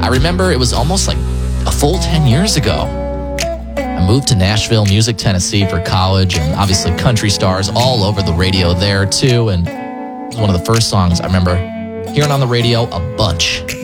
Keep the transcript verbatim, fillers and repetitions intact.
remember it was almost like a full ten years ago. I moved to Nashville, Music, Tennessee for college, and obviously country stars all over the radio there too. And it was one of the first songs I remember hearing on the radio a bunch.